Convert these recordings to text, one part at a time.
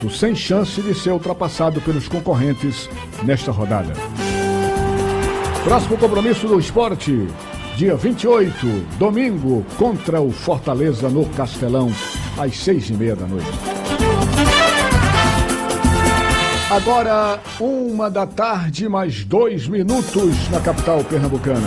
sem chance de ser ultrapassado pelos concorrentes nesta rodada. Próximo compromisso do esporte, dia 28, domingo, contra o Fortaleza no Castelão, às 6h30 da noite. Agora, 1h mais 2 minutos na capital pernambucana.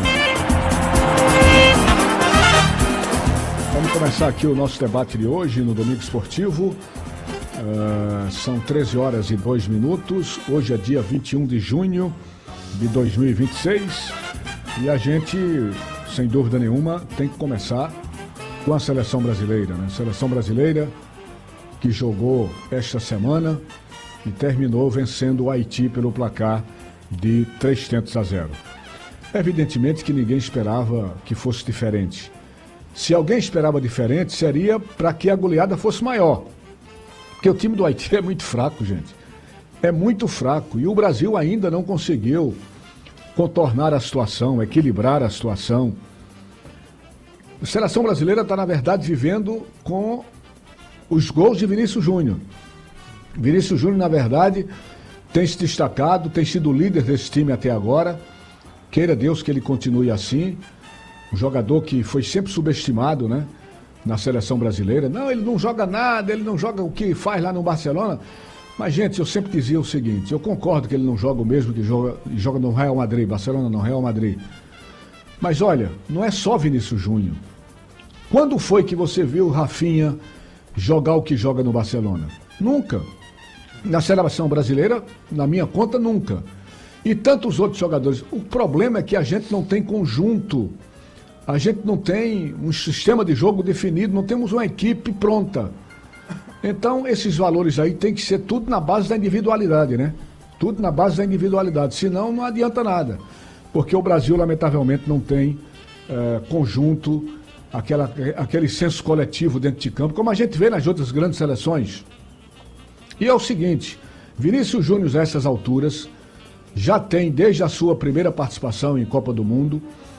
Vamos começar aqui o nosso debate de hoje no Domingo Esportivo. São 13h02. Hoje é dia 21 de junho de 2026 e a gente, sem dúvida nenhuma, tem que começar com a seleção brasileira, né? Seleção brasileira que jogou esta semana e terminou vencendo o Haiti pelo placar de 3-0. Evidentemente que ninguém esperava que fosse diferente. Se alguém esperava diferente, seria para que a goleada fosse maior. Porque o time do Haiti é muito fraco, gente. É muito fraco. E o Brasil ainda não conseguiu contornar a situação, equilibrar a situação. A seleção brasileira está, na verdade, vivendo com os gols de Vinícius Júnior. Vinícius Júnior, na verdade, tem se destacado, tem sido o líder desse time até agora. Queira Deus que ele continue assim. Um jogador que foi sempre subestimado, né, na seleção brasileira. Não, ele não joga nada, ele não joga o que faz lá no Barcelona. Mas, gente, eu sempre dizia o seguinte, eu concordo que ele não joga o mesmo que joga no Real Madrid, Barcelona não, Real Madrid. Mas, olha, não é só Vinícius Júnior. Quando foi que você viu o Rafinha jogar o que joga no Barcelona? Nunca. Na seleção brasileira, na minha conta, nunca. E tantos outros jogadores. O problema é que a gente não tem conjunto. A gente não tem um sistema de jogo definido, não temos uma equipe pronta. Então, esses valores aí tem que ser tudo na base da individualidade, né? Tudo na base da individualidade, senão não adianta nada. Porque o Brasil, lamentavelmente, não tem conjunto, aquele senso coletivo dentro de campo, como a gente vê nas outras grandes seleções. E é o seguinte, Vinícius Júnior, a essas alturas, já tem, desde a sua primeira participação em Copa do Mundo,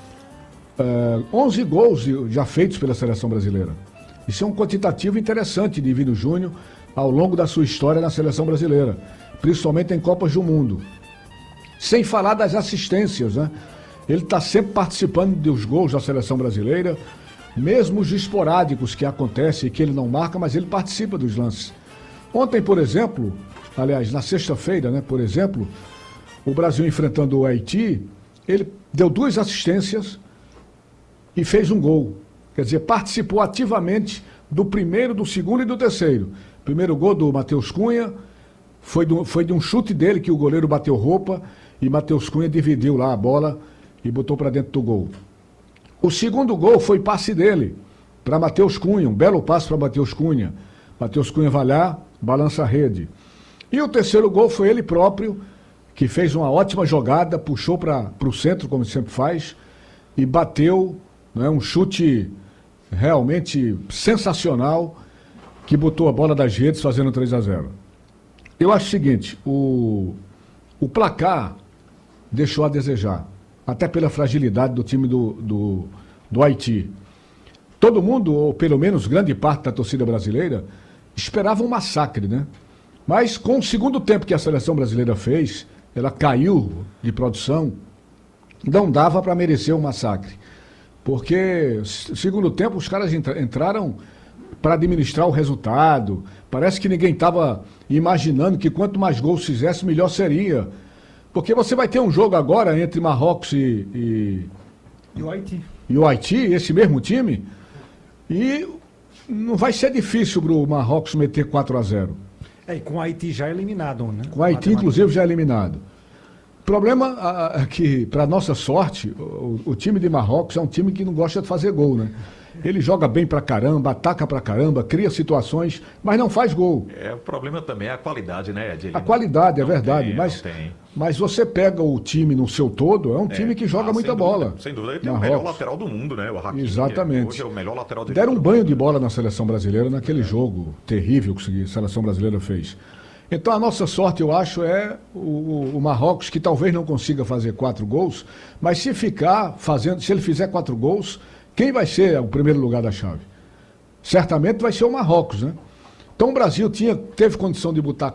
11 gols já feitos pela seleção brasileira. Isso é um quantitativo interessante de Vinícius Júnior ao longo da sua história na seleção brasileira, principalmente em Copas do Mundo. Sem falar das assistências, né? Ele está sempre participando dos gols da seleção brasileira, mesmo os esporádicos que acontecem e que ele não marca, mas ele participa dos lances. Ontem, por exemplo, aliás, na sexta-feira, né, por exemplo, o Brasil enfrentando o Haiti, ele deu 2 assistências e fez um gol. Quer dizer, participou ativamente do primeiro, do segundo e do terceiro. Primeiro gol do Matheus Cunha foi de um chute dele que o goleiro bateu roupa e Matheus Cunha dividiu lá a bola e botou para dentro do gol. O segundo gol foi passe dele para Matheus Cunha, um belo passe para Matheus Cunha. Matheus Cunha vai lá, balança a rede. E o terceiro gol foi ele próprio, que fez uma ótima jogada, puxou para o centro, como sempre faz, e bateu, né, um chute realmente sensacional, que botou a bola das redes fazendo 3-0. Eu acho o seguinte, o placar deixou a desejar, até pela fragilidade do time do Haiti. Todo mundo, ou pelo menos grande parte da torcida brasileira, esperava um massacre, né? Mas com o segundo tempo que a seleção brasileira fez, ela caiu de produção, não dava para merecer um massacre. Porque, segundo tempo, os caras entraram para administrar o resultado. Parece que ninguém estava imaginando que quanto mais gols fizesse, melhor seria. Porque você vai ter um jogo agora entre Marrocos e o Haiti. E o Haiti, esse mesmo time, e não vai ser difícil para o Marrocos meter 4-0. E com o Haiti já eliminado, né? Com o Haiti, inclusive, já eliminado. O problema é que, para nossa sorte, o time de Marrocos é um time que não gosta de fazer gol, né? Ele joga bem pra caramba, ataca pra caramba, cria situações, mas não faz gol. O problema também é a qualidade, né, Edilino? A qualidade, é verdade. Tem. Mas você pega o time no seu todo, é um time que joga muita bola. Sem dúvida, ele tem o melhor lateral do mundo, né? O Hakimi. Exatamente. Hoje é o melhor lateral Deram um banho de bola na seleção brasileira, naquele jogo terrível que a seleção brasileira fez. Então a nossa sorte, eu acho, é o Marrocos, que talvez não consiga fazer 4 gols, mas se ele fizer 4 gols, quem vai ser o primeiro lugar da chave? Certamente vai ser o Marrocos, né? Então o Brasil teve condição de botar